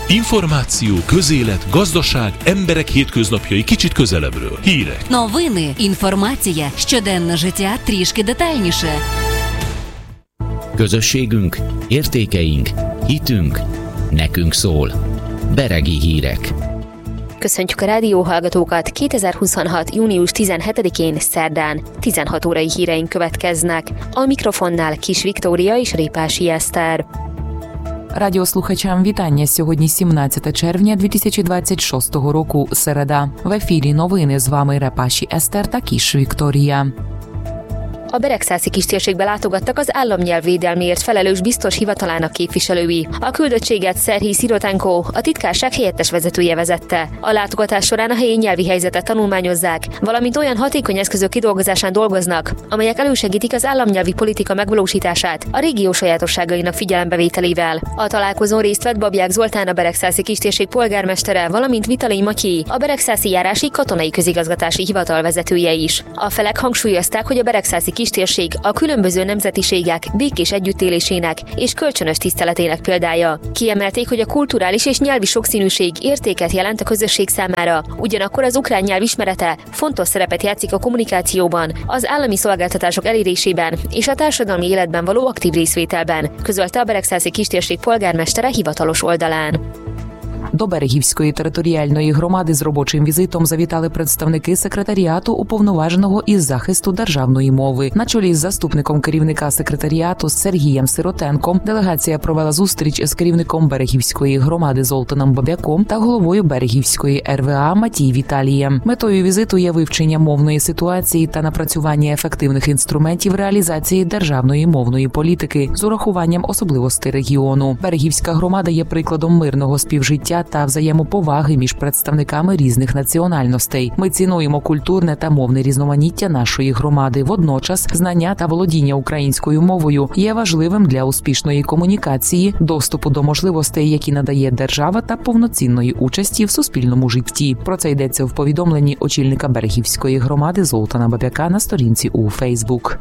Інформацію, közélet, gazdaság, emberek hétköznapjai kicsit közelebbről. Hírek. Новини, інформація, щоденне життя трішки детальніше. Közösségünk, értékeink, hitünk, nekünk szól. Beregi hírek. Köszöntjük a rádióhallgatókat 2026. június 17-én szerdán 16 órai híreink következnek. A mikrofonnál Kis Viktória és Répási Eszter. Радіослухачам вітання. Сьогодні 17 червня 2026 року, середа. В ефірі новини. З вами Репаші Eszter та Kis Viktória. A Beregszászi kistérségbe látogattak az államnyelvvédelméért felelős biztos hivatalának képviselői. A küldöttséget Szerhii Szirotenko, a titkárság helyettes vezetője vezette. A látogatás során a helyi nyelvi helyzetet tanulmányozzák, valamint olyan hatékony eszközök kidolgozásán dolgoznak, amelyek elősegítik az államnyelvi politika megvalósítását a régió sajátosságainak figyelembevételével. A találkozón részt vett Babják Zoltán, a Beregszászi kistérség polgármestere, valamint Vitalai Matyi, a Beregszászi járási katonai közigazgatási hivatal vezetője is. A felek hangsúlyozták, hogy a Beregszászi kistérség a különböző nemzetiségek békés együttélésének és kölcsönös tiszteletének példája. Kiemelték, hogy a kulturális és nyelvi sokszínűség értéket jelent a közösség számára, ugyanakkor az ukrán nyelv ismerete fontos szerepet játszik a kommunikációban, az állami szolgáltatások elérésében és a társadalmi életben való aktív részvételben, közölte a Beregszászi kistérség polgármestere hivatalos oldalán. До Берегівської територіальної громади з робочим візитом завітали представники секретаріату уповноваженого із захисту державної мови. На чолі з заступником керівника секретаріату Сергієм Сиротенком делегація провела зустріч з керівником Берегівської громади Золтаном Бабяком та головою Берегівської РВА Матій Віталієм. Метою візиту є вивчення мовної ситуації та напрацювання ефективних інструментів реалізації державної мовної політики з урахуванням особливостей регіону. Берегівська громада є прикладом мирного співжиття та взаємоповаги між представниками різних національностей. Ми цінуємо культурне та мовне різноманіття нашої громади. Водночас, знання та володіння українською мовою є важливим для успішної комунікації, доступу до можливостей, які надає держава, та повноцінної участі в суспільному житті. Про це йдеться в повідомленні очільника Берегівської громади Золтана Бабяка на сторінці у Фейсбук.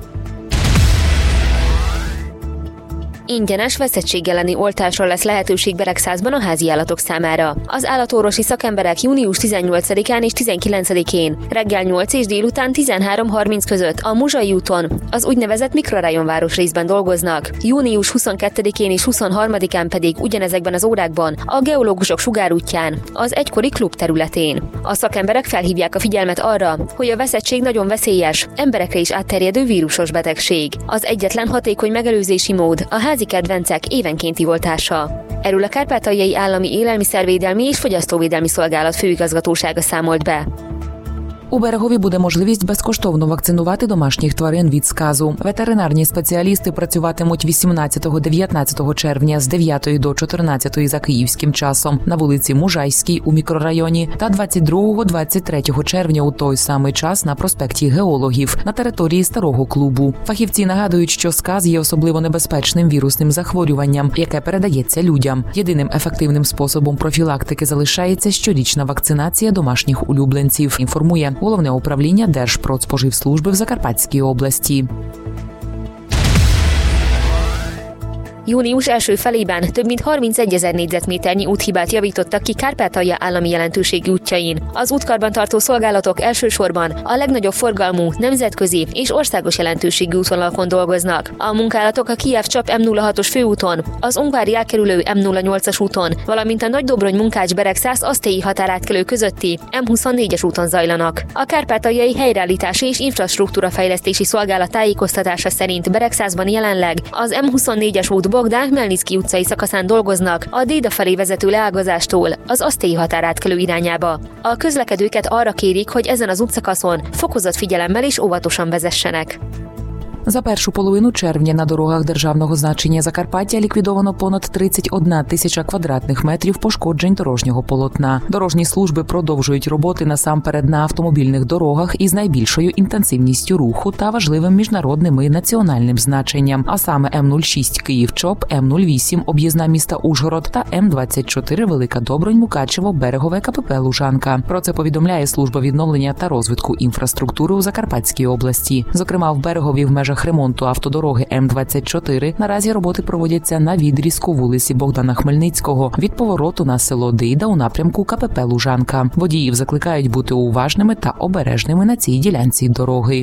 Ingyenes veszettség elleni oltásra lesz lehetőség Beregszászban a háziállatok számára. Az állatorvosi szakemberek június 18-án és 19-én reggel 8 és délután 13:30 között a Muzsai úton, az úgynevezett mikrorajon városrészben dolgoznak. Június 22-én és 23-án pedig ugyanezekben az órákban a geológusok sugárútján, az egykori klub területén. A szakemberek felhívják a figyelmet arra, hogy a veszettség nagyon veszélyes, emberekre is átterjedő vírusos betegség. Az egyetlen hatékony megelőzési mód a házi kedvencek évenkénti oltása. Erről a Kárpátaljai Állami Élelmiszervédelmi és Fogyasztóvédelmi Szolgálat főigazgatósága számolt be. У Берегові буде можливість безкоштовно вакцинувати домашніх тварин від сказу. Ветеринарні спеціалісти працюватимуть 18-19 червня з 9 до 14 за київським часом на вулиці Мужайській у мікрорайоні та 22-23 червня у той самий час на проспекті Геологів на території старого клубу. Фахівці нагадують, що сказ є особливо небезпечним вірусним захворюванням, яке передається людям. Єдиним ефективним способом профілактики залишається щорічна вакцинація домашніх улюбленців, інформує Головне управління Держпродспоживслужби в Закарпатській області. Június első felében több mint 31 000 négyzetméternyi úthibát javítottak ki Kárpátalja állami jelentőségi útjain. Az útkarban tartó szolgálatok elsősorban a legnagyobb forgalmú, nemzetközi és országos jelentőségű útvonalakon dolgoznak. A munkálatok a Kijev-Csap M06-os főúton, az Ungvári elkerülő M08-as úton, valamint a Nagydobrony-Munkács-Beregszász-Asztélyi határátkelő közötti M24-es úton zajlanak. A Kárpátaljai Helyreállítási és Infrastruktúra Fejlesztési Szolgálat tájékoztatása szerint Beregszászban jelenleg az M24-es út Bogdán-Hmelnicki utcai szakaszán dolgoznak a Déda felé vezető leágazástól az asztélyi határátkelő irányába. A közlekedőket arra kérik, hogy ezen az útszakaszon fokozott figyelemmel és óvatosan vezessenek. За першу половину червня на дорогах державного значення Закарпаття ліквідовано понад 31 тисяча квадратних метрів пошкоджень дорожнього полотна. Дорожні служби продовжують роботи насамперед на автомобільних дорогах із найбільшою інтенсивністю руху та важливим міжнародним і національним значенням, а саме М06 Київ-Чоп, М08 об'їзна міста Ужгород та М24 Велика Добронь-Мукачево Берегове КПП Лужанка. Про це повідомляє Служба відновлення та розвитку інфраструктури у Закарпатській області. Зокрема, в Берегові в межах роботах ремонту автодороги М-24 наразі роботи проводяться на відрізку вулиці Богдана Хмельницького від повороту на село Дейда у напрямку КПП «Лужанка». Водіїв закликають бути уважними та обережними на цій ділянці дороги.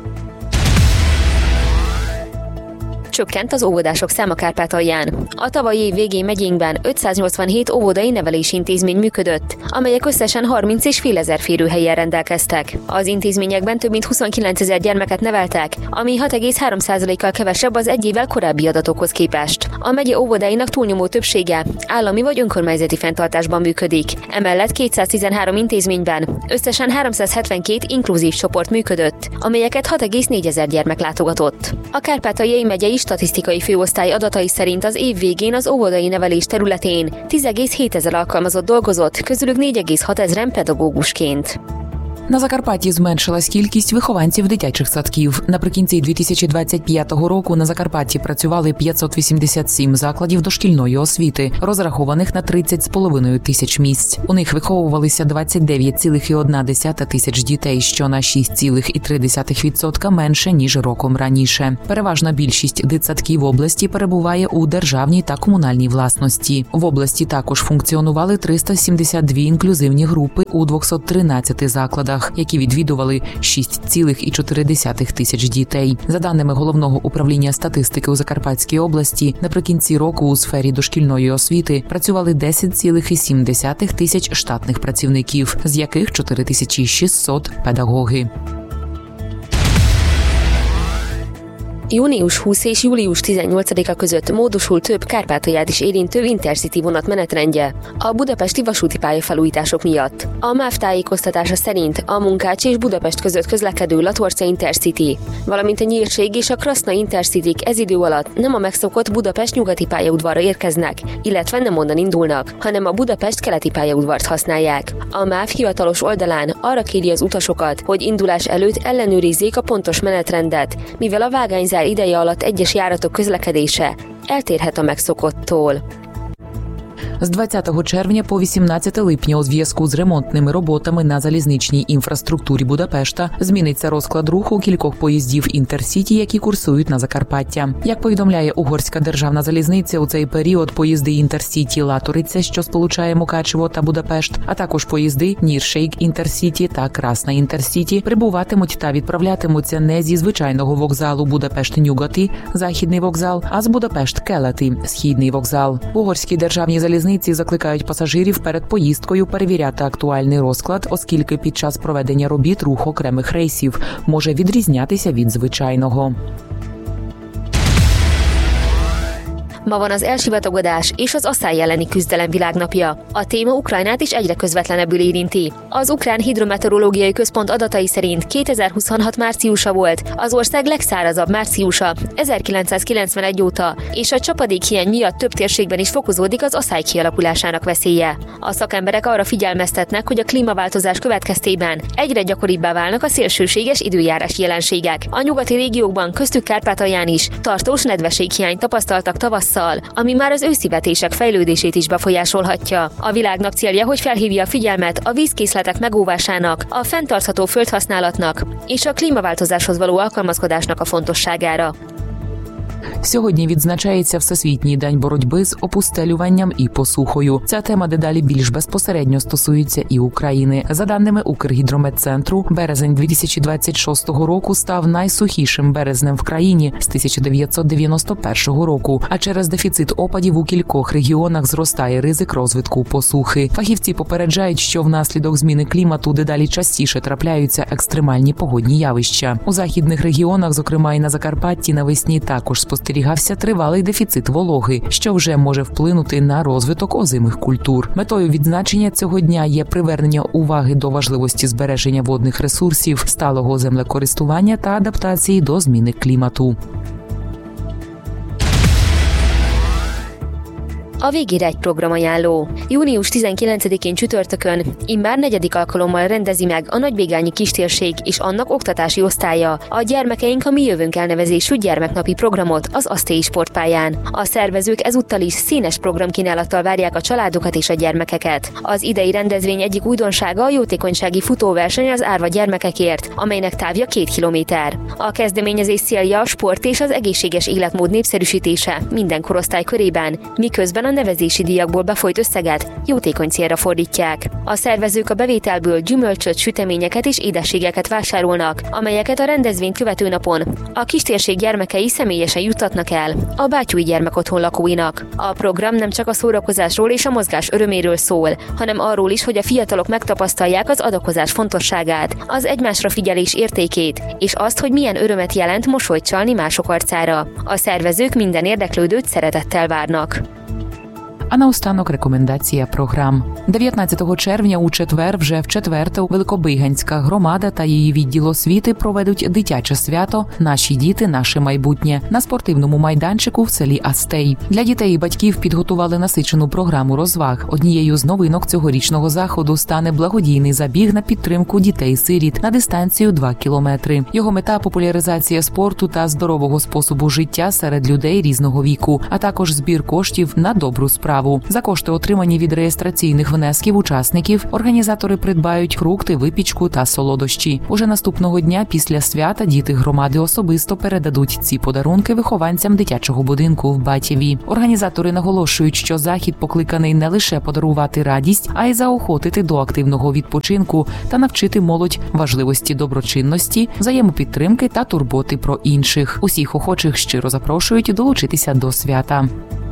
Csökkent az óvodások száma Kárpátalján. A tavalyi év végén megyénkben 587 óvodai nevelési intézmény működött, amelyek összesen 30,5 ezer férőhelyen rendelkeztek. Az intézményekben több mint 29 ezer gyermeket neveltek, ami 6,3%-kal kevesebb az egy évvel korábbi adatokhoz képest. A megye óvodáinak túlnyomó többsége állami vagy önkormányzati fenntartásban működik. Emellett 213 intézményben összesen 372 inkluzív csoport működött, amelyeket 6,4 ezer gyermek látogatott. A Kárpátaljai megyei statisztikai főosztály adatai szerint az év végén az óvodai nevelés területén 10,7 ezer alkalmazott dolgozott, közülük 4,6 ezeren pedagógusként. На Закарпатті зменшилась кількість вихованців дитячих садків. Наприкінці 2025 року на Закарпатті працювали 587 закладів дошкільної освіти, розрахованих на 30,5 тисяч місць. У них виховувалися 29,1 тисяч дітей, що на 6,3% менше, ніж роком раніше. Переважна більшість дитсадків області перебуває у державній та комунальній власності. В області також функціонували 372 інклюзивні групи у 213 закладах, які відвідували 6,4 тисяч дітей. За даними Головного управління статистики у Закарпатській області, наприкінці року у сфері дошкільної освіти працювали 10,7 тисяч штатних працівників, з яких 4600 – педагоги. Június 20 és július 18-a között módosul több Kárpátalját is érintő Intercity vonat menetrendje a budapesti vasúti pályafelújítások miatt. A MÁV tájékoztatása szerint a Munkács és Budapest között közlekedő Latorca Intercity, valamint a Nyírség és a Kraszna Intercityk ez idő alatt nem a megszokott Budapest nyugati pályaudvarra érkeznek, illetve nem onnan indulnak, hanem a Budapest keleti pályaudvart használják. A MÁV hivatalos oldalán arra kéri az utasokat, hogy indulás előtt ellenőrizzék a pontos menetrendet, mivel a vágányzár ideje alatt egyes járatok közlekedése eltérhet a megszokottól. З 20 червня по 18 липня у зв'язку з ремонтними роботами на залізничній інфраструктурі Будапешта зміниться розклад руху кількох поїздів Інтерсіті, які курсують на Закарпаття. Як повідомляє Угорська державна залізниця, у цей період поїзди Інтерсіті Латориця, що сполучає Мукачево та Будапешт, а також поїзди Ніршейк Інтерсіті та Красна Інтерсіті прибуватимуть та відправлятимуться не зі звичайного вокзалу Будапешт-Нюгати, західний вокзал, а з Будапешт-Келети, східний вокзал. В Угорській державній залізниці закликають пасажирів перед поїздкою перевіряти актуальний розклад, оскільки під час проведення робіт рух окремих рейсів може відрізнятися від звичайного. Ma van az elsivatagodás és az asszály elleni küzdelem világnapja. A téma Ukrajnát is egyre közvetlenebbül érinti. Az Ukrán Hidrometeorológiai Központ adatai szerint 2026 márciusa volt az ország legszárazabb márciusa 1991 óta, és a csapadékhiány miatt több térségben is fokozódik az asszály kialakulásának veszélye. A szakemberek arra figyelmeztetnek, hogy a klímaváltozás következtében egyre gyakoribbá válnak a szélsőséges időjárás jelenségek. A nyugati régiókban, köztük Kárpátalján is tartós nedvességhiányt tapasztaltak tavasszal, ami már az őszi vetések fejlődését is befolyásolhatja. A világnap célja, hogy felhívja a figyelmet a vízkészletek megóvásának, a fenntartható földhasználatnak és a klímaváltozáshoz való alkalmazkodásnak a fontosságára. Сьогодні відзначається Всесвітній день боротьби з опустелюванням і посухою. Ця тема дедалі більш безпосередньо стосується і України. За даними Укргідрометцентру, березень 2026 року став найсухішим березнем в країні з 1991 року, а через дефіцит опадів у кількох регіонах зростає ризик розвитку посухи. Фахівці попереджають, що внаслідок зміни клімату дедалі частіше трапляються екстремальні погодні явища. У західних регіонах, зокрема і на Закарпатті, навесні також спостерігався тривалий дефіцит вологи, що вже може вплинути на розвиток озимих культур. Метою відзначення цього дня є привернення уваги до важливості збереження водних ресурсів, сталого землекористування та адаптації до зміни клімату. A végére egy programajánló. Június 19-én csütörtökön immár 4. alkalommal rendezi meg a Nagybégányi Kistérség és annak oktatási osztálya a Gyermekeink a mi jövőnk elnevezésű gyermeknapi programot az Asztélyi Sportpályán. A szervezők ezúttal is színes programkínálattal várják a családokat és a gyermekeket. Az idei rendezvény egyik újdonsága a jótékonysági futóverseny az árva gyermekekért, amelynek távja 2 kilométer. A kezdeményezés célja a sport és az egészséges életmód népszerűsítése minden korosztály körében, miközben a nevezési díjakból befolyt összeget jótékony célra fordítják. A szervezők a bevételből gyümölcsöt, süteményeket és édességeket vásárolnak, amelyeket a rendezvényt követő napon a kistérség gyermekei személyesen juttatnak el a Bátyúi Gyermekotthon lakóinak. A program nem csak a szórakozásról és a mozgás öröméről szól, hanem arról is, hogy a fiatalok megtapasztalják az adakozás fontosságát, az egymásra figyelés értékét, és azt, hogy milyen örömet jelent mosolyt csalni mások arcára. A szervezők minden érdeklődőt szeretettel várnak. А наостанок рекомендація програм. 19 червня у четвер вже в четверте Великобиганська громада та її відділ освіти проведуть дитяче свято «Наші діти, наше майбутнє» на спортивному майданчику в селі Астей. Для дітей і батьків підготували насичену програму розваг. Однією з новинок цьогорічного заходу стане благодійний забіг на підтримку дітей-сиріт на дистанцію 2 кілометри. Його мета – популяризація спорту та здорового способу життя серед людей різного віку, а також збір коштів на добру справу. За кошти, отримані від реєстраційних внесків учасників, організатори придбають фрукти, випічку та солодощі. Уже наступного дня після свята діти громади особисто передадуть ці подарунки вихованцям дитячого будинку в Батєві. Організатори наголошують, що захід покликаний не лише подарувати радість, а й заохотити до активного відпочинку та навчити молодь важливості доброчинності, взаємопідтримки та турботи про інших. Усіх охочих щиро запрошують долучитися до свята.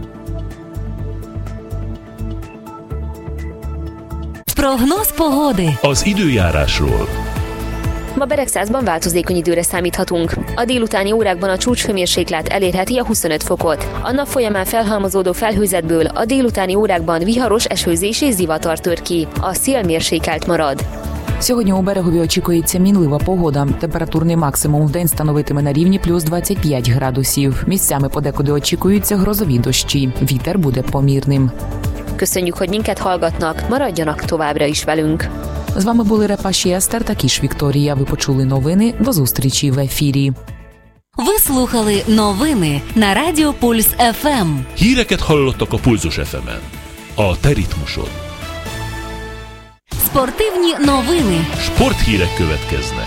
Прогноz pogody. Az időjárásról. Ma Beregszászban változékony időre számíthatunk. A délutáni órákban a csúcshőmérséklet elérheti a 25 fokot. A nap folyamán felhalmozódó felhőzetből a délutáni órákban viharos esőzés és zivatar tör ki. A szél mérsékelt marad. Сьогодні у Берегові очікується мінлива погода. Температурний максимум в день становитиме на рівні плюс 25 градусів. Місцями подекуди очікуються грозові дощі. Вітер буде помірним. Köszönjük, hogy minket hallgatnak, maradjanak továbbra is velünk. З вами були Репаші Естер та Кіш Вікторія. Ви почули новини. До зустрічі в ефірі. Ви слухали новини на Радіо Пульс ФМ. Híreket hallottak a Pulzus FM-en. A te ritmusod. Спортивні новини. Sporthírek következnek.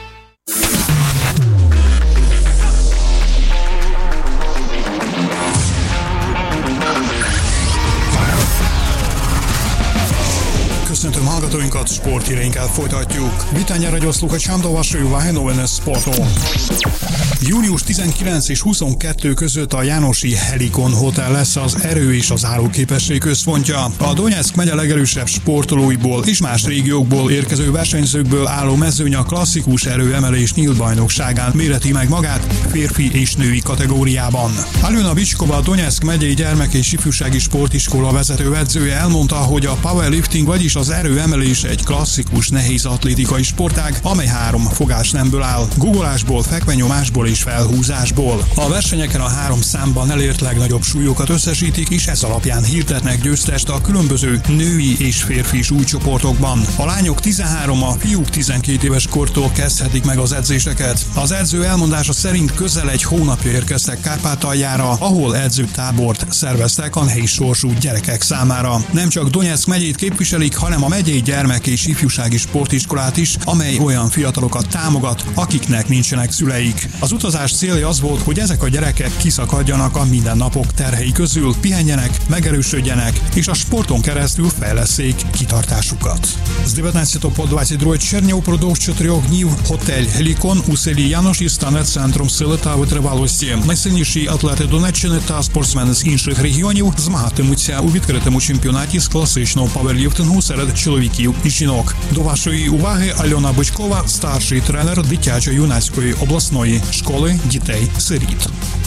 Köszöntöm hallgatóinkat, sporthíreinkkel folytatjuk. Witania radio słuchaczom do waszej uwagi nowiny sportu. Június 19 és 22 között a Jánosi Helikon Hotel lesz az erő és az állóképesség központja. A Donyeck megye legerősebb sportolóiból és más régiókból érkező versenyzőkből álló mezőny a klasszikus erőemelés nyílt bajnokságán méreti meg magát férfi és női kategóriában. Aljona Bicskova, a Donyeck megyei gyermek- és ifjúsági sportiskola vezetőedzője elmondta, hogy a powerlifting, vagyis az erőemelés egy klasszikus nehéz atlétikai sportág, amely 3 fogásnemből áll: guggolásból, fekvenyomásból és felhúzásból. A versenyeken a 3 számban elért legnagyobb súlyokat összesítik, és ez alapján hirdetnek győztest a különböző női és férfi súlycsoportokban. A lányok 13, a fiúk 12 éves kortól kezdhetik meg az edzéseket. Az edző elmondása szerint közel egy hónapja érkeztek Kárpátaljára, ahol edzőtábort szerveztek a nehéz sorsú gyerekek számára. Nem csak Donyeck megyét képviselik, hanem a megyei gyermek- és ifjúsági sportiskolát is, amely olyan fiatalokat támogat, akiknek nincsenek szüleik. Az utazás célja az volt, hogy ezek a gyerekek kiszakadjanak a mindennapok terhei közül, pihenjenek, megerősödjenek, és a sporton keresztül fejleszék kitartásukat. Z 19 po 22 червня упродовж 4 днів готель Helikon у селі Яноші стане центром сили та витривалості. Найсильніші атлети Донеччини та спортсмени з інших регіонів змагатимуться у відкритому чемпіонаті з класичного паверліфтингу серед чоловіків і жінок. До вашої уваги Альона Бичкова, старший тренер дитячо-юнацької обласної школи дітей-сиріт.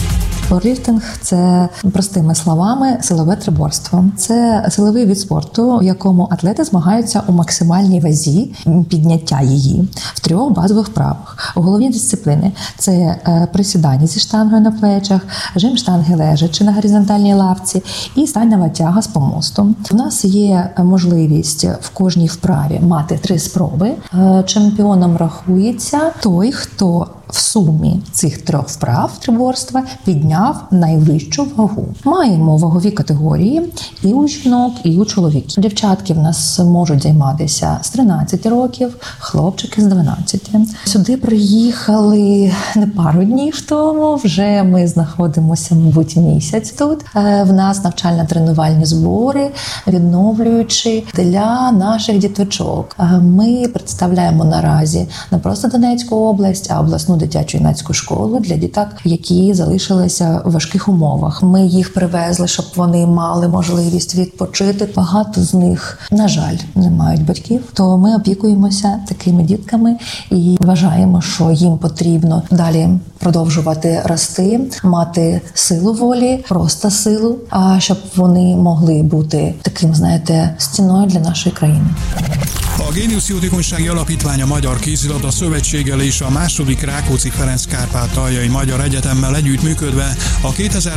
Пауерліфтинг – це, простими словами, силове триборство. Це силовий від спорту, в якому атлети змагаються у максимальній вазі підняття її в 3 базових вправах. Головні дисципліни – це присідання зі штангою на плечах, жим штанги лежачи на горизонтальній лавці і стальнева тяга з помостом. У нас є можливість в кожній вправі мати 3 спроби. Чемпіоном рахується той, хто в сумі цих 3 вправ триборства підняв найвищу вагу. Маємо вагові категорії і у жінок, і у чоловіків. Дівчатки в нас можуть займатися з 13 років, хлопчики з 12. Сюди приїхали не пару днів тому, вже ми знаходимося, мабуть, місяць тут. В нас навчально-тренувальні збори, відновлюючи для наших діточок. Ми представляємо наразі не просто Донецьку область, а обласну дитячо-юнацьку школу для діток, які залишилися в важких умовах. Ми їх привезли, щоб вони мали можливість відпочити. Багато з них, на жаль, не мають батьків, то ми опікуємося такими дітками і вважаємо, що їм потрібно далі продовжувати рости, мати силу волі, просто sилу, а щоб вони могли бути таким, знаєте, стіною для нашої країни. A Géniusz Jótékonysági Alapítvány a Magyar Kézilabda Szövetséggel és a II. Rákóczi Ferenc Kárpátaljai Magyar Egyetemmel együttműködve a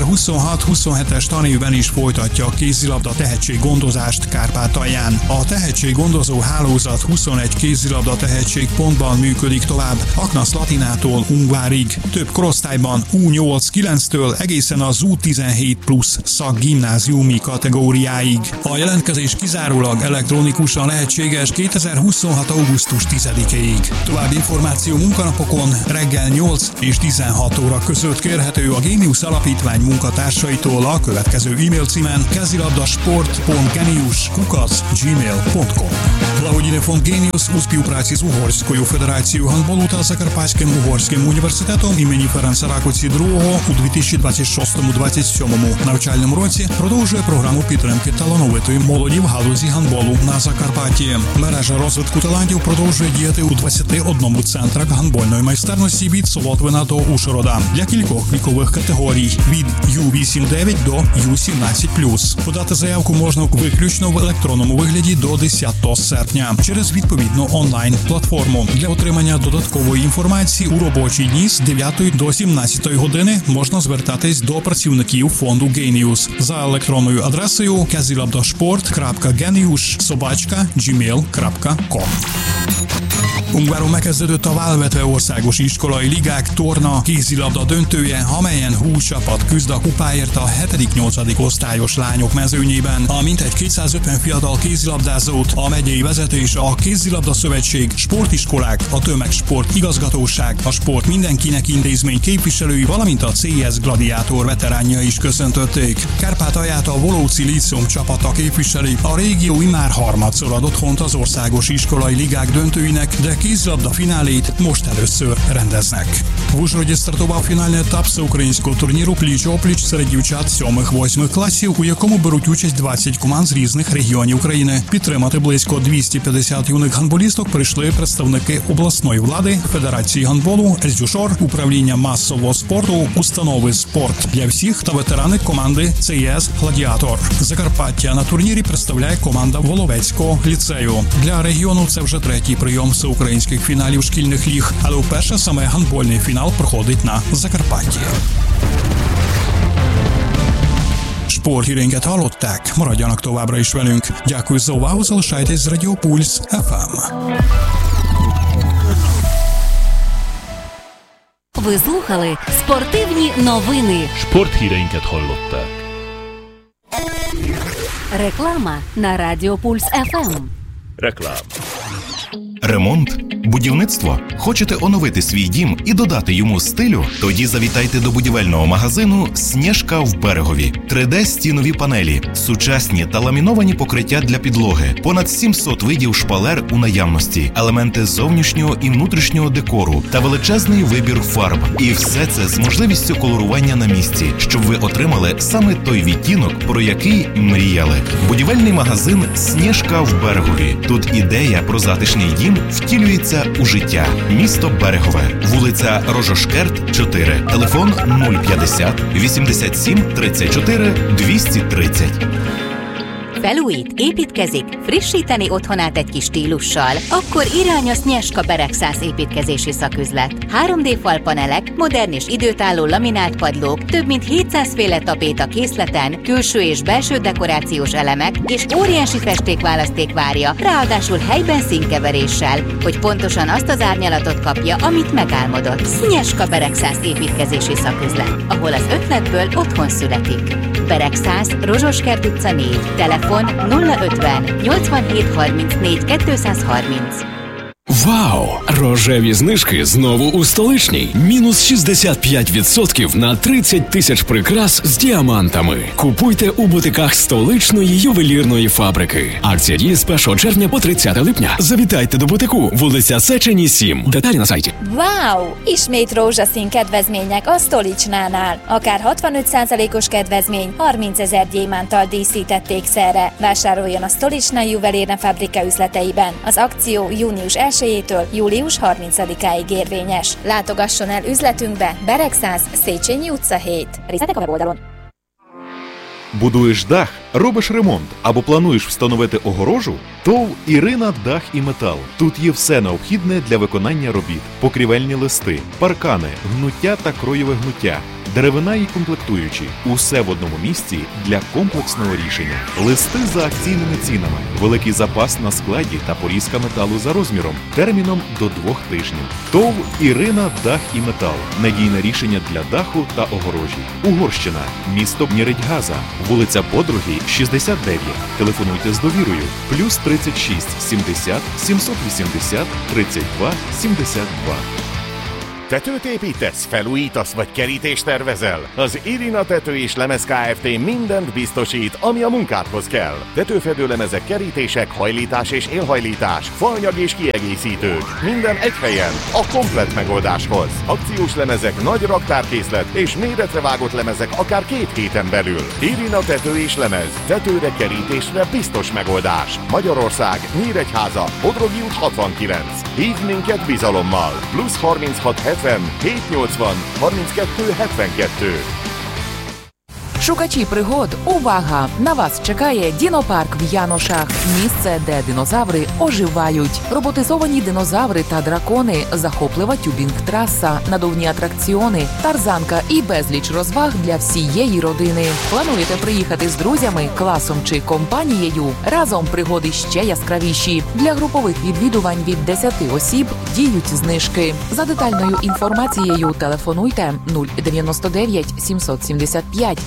2026-27-es tanévben is folytatja a kézilabda tehetségggondozást Kárpátalján. A tehetséggondozó hálózat 21 kézilabda tehetségpontban működik tovább, Aknasz Latinától Ungvárig. Több korosztályban U8-9-től egészen az U17 plusz szakgimnáziumi kategóriáig. A jelentkezés kizárólag elektronikusan lehetséges 2026. augusztus 10-ig. További információ munkanapokon reggel 8 és 16 óra között kérhető a Géniusz Alapítvány munkatársaitól a következő e-mail címen kezilavdasport.genius@gmail.com. Благодійний фонд «Геніус» у співпраці з Угорською федерацією гандболу та Закарпатським угорським університетом імені Ференца Ракоці II у 2026-27 навчальному році продовжує програму підтримки талановитої молоді в галузі гандболу на Закарпатті. Мережа розвитку талантів продовжує діяти у 21 центрах гандбольної майстерності від Солотвина до Ужгорода для кількох вікових категорій від U8-9 до U17+. Подати заявку можна виключно в електронному вигляді до 10 серпня через відповідну онлайн-платформу. Для отримання додаткової інформації у робочі дні з 9 до 17 години можна звертатись до працівників фонду «Génius» за електронною адресою kezilavdasport.genius@gmail.com. Ungváron megkezdődött a válvetve országos iskolai ligák torna kézilabda döntője, amelyen 20 csapat küzd a kupáért a 7.-8. osztályos lányok mezőnyében. A mintegy 250 fiatal kézilabdázót a megyei vezetés, a Kézilabda Szövetség, sportiskolák, a Tömegsport Igazgatóság, a Sport Mindenkinek intézmény képviselői, valamint a CS Gladiátor veteránja is köszöntötték. Kárpátalját a Volóci Líceum csapata képviseli. A régió immár harmadszor ad otthont az országos iskolai ligák döntőinek, de kézilabda finálét most először rendeznek. В Ужгороді стартував фінальний етап всеукраїнського турніру «Пліч-опліч» серед дівчат 7-8 класів, у якому беруть участь 20 команд з різних регіонів країни. Підтримати близько 250 юних гандболісток прийшли представники обласної влади, Федерації гандболу, ЕЗЮШОР, управління масового спорту, установи «Спорт для всіх» та ветерани команди CS «Гладіатор». Закарпаття на турнірі представляє команда Воловецького ліцею. Для регіону це вже 3-й прийом всеукраїнських фіналів шкільних ліг, але вперше саме гандбольний фінал проходить на Закарпатті. Sporthírénket hallották, maradjanak továbbra is velünk. Дякую за увагу, залишайтесь з Радіо Пульс FM. Ви слухали спортивні новини. Sporthíreinket hallották. Реклама на Радіо Пульс FM. Реклам. Ремонт? Будівництво? Хочете оновити свій дім і додати йому стилю? Тоді завітайте до будівельного магазину «Снєжка» в Берегові. 3D-стінові панелі, сучасні та ламіновані покриття для підлоги, понад 700 видів шпалер у наявності, елементи зовнішнього і внутрішнього декору та величезний вибір фарб. І все це з можливістю колорування на місці, щоб ви отримали саме той відтінок, про який мріяли. Будівельний магазин «Снєжка» в Берегові. Тут ідея про затишний дім план втілюється у життя. Місто Берегове, вулиця Рожошкерт, 4, телефон 050 87 34 230. Felújít, építkezik, frissíteni otthonát egy kis stílussal? Akkor irány a Sznyeska Beregszász építkezési szaküzlet. 3D falpanelek, modern és időtálló laminált padlók, több mint 700 féle tapéta készleten, külső és belső dekorációs elemek és óriási festékválaszték várja, ráadásul helyben színkeveréssel, hogy pontosan azt az árnyalatot kapja, amit megálmodott. Sznyeska Beregszász építkezési szaküzlet, ahol az ötletből otthon születik. Beregszász, Rozsoskert utca 4, telefon 050 87 34 230. Вау! Рожеві знижки знову у столичній. Мінус 65% на 30 тисяч прикрас з діамантами. Купуйте у бутиках столичної ювелірної фабрики. Акція діє з 1 червня по 30 липня. Завітайте до бутику, вулиця Széchenyi 7. Деталі на сайті. Wow! Ismét rózsaszín kedvezmények a Stolichnánál. Akár 65%-os kedvezmény, 30 000 gyémánttal díszítették szerre. Vásároljon a Stolichna Juvelírna Fabrika üzleteiben. Az akció június 1-től július 30-áig érvényes. Látogasson el üzletünkbe, Beregszász, Széchenyi utca 7. Részletek a weboldalon. Будуєш дах, робиш ремонт або плануєш встановити огорожу? ТОВ «Ірина Дах і Метал». Тут є все необхідне для виконання робіт. Покрівельні листи, паркани, гнуття та кроєве гнуття, деревина і комплектуючі. Усе в одному місці для комплексного рішення. Листи за акційними цінами. Великий запас на складі та порізка металу за розміром. Терміном до 2 тижнів. ТОВ «Ірина Дах і Метал». Надійне рішення для даху та огорожі. Угорщина. Місто Нєредьгаза. Вулиця Подруги, 69. Телефонуйте з довірою. Плюс 36 70 780 32 72. Tetőt építesz, felújítasz vagy kerítést tervezel? Az Irina Tető és Lemez Kft. Mindent biztosít, ami a munkádhoz kell. Tetőfedőlemezek, kerítések, hajlítás és élhajlítás, faanyag és kiegészítők. Minden egy helyen, a komplett megoldáshoz. Akciós lemezek, nagy raktárkészlet és méretre vágott lemezek akár 2 héten belül. Irina Tető és Lemez. Tetőre, kerítésre biztos megoldás. Magyarország, Nyíregyháza, Bodrogi út 69. Hívd minket bizalommal. Plusz 36 70 780 32 72. Шукачі пригод, увага! На вас чекає дінопарк в Яношах. Місце, де динозаври оживають. Роботизовані динозаври та дракони, захоплива тюбінг-траса, надувні атракціони, тарзанка і безліч розваг для всієї родини. Плануєте приїхати з друзями, класом чи компанією? Разом пригоди ще яскравіші. Для групових відвідувань від 10 осіб діють знижки. За детальною інформацією телефонуйте 099 775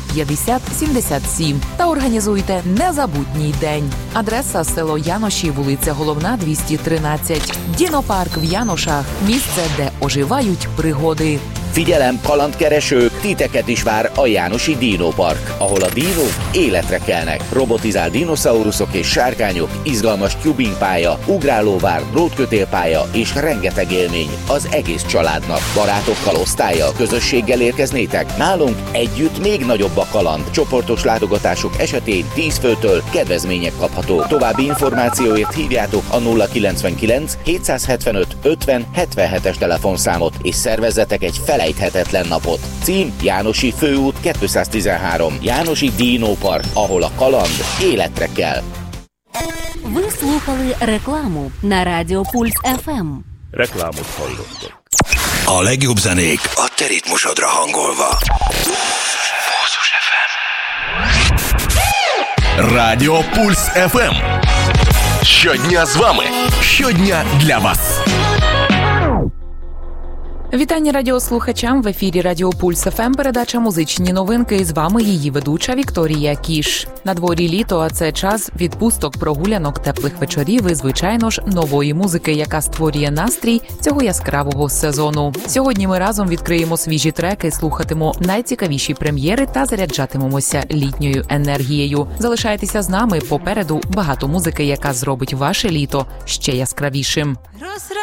5077 та організуйте незабутній день. Адреса – село Яноші, вулиця Головна, 213. Дінопарк в Яношах – mісце, де оживають пригоди. Figyelem, kalandkeresők, titeket is vár a Jánosi Dinopark, ahol a dinók életre kelnek. Robotizált dinoszauruszok és sárkányok, izgalmas tubingpálya, ugrálóvár, drótkötélpálya és rengeteg élmény az egész családnak. Barátokkal, osztállyal, közösséggel érkeznétek? Nálunk együtt még nagyobb a kaland. Csoportos látogatások esetén 10 főtől kedvezmények kaphatók. További információért hívjátok a 099 775 50 77-es telefonszámot és szervezzetek egy felejthetetlen napot. Cím Jánosi Főút 213. Jánosi Dinopark, ahol a kaland életre kell. Ви слухали рекламу на Радіо Пульс ФМ. Reklámot hallottak. A legjobb zenék a te ritmusodra hangolva. Mózus FM. Радіо Пульс ФМ. Щодня з вами. Щодня для вас. Вітання радіослухачам. В ефірі Радіо Пульс ФМ передача «Музичні новинки». З вами її ведуча Вікторія Кіш. На дворі літо, а це час відпусток, прогулянок, теплих вечорів і, звичайно ж, нової музики, яка створює настрій цього яскравого сезону. Сьогодні ми разом відкриємо свіжі треки, слухатимо найцікавіші прем'єри та заряджатимемося літньою енергією. Залишайтеся з нами, попереду багато музики, яка зробить ваше літо ще яскравішим.